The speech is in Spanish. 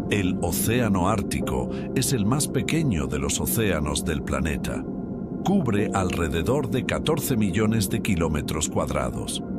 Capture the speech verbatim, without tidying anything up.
El Océano Ártico es el más pequeño de los océanos del planeta. Cubre alrededor de catorce millones de kilómetros cuadrados.